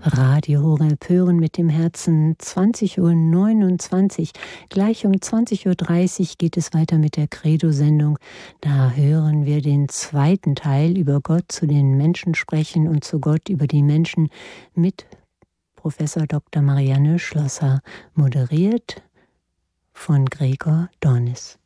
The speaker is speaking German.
Radio Horeb hören mit dem Herzen, 20:29 Uhr. Gleich um 20:30 Uhr geht es weiter mit der Credo-Sendung. Da hören wir den zweiten Teil über Gott zu den Menschen sprechen und zu Gott über die Menschen mit Professor Dr. Marianne Schlosser, moderiert von Gregor Dornis.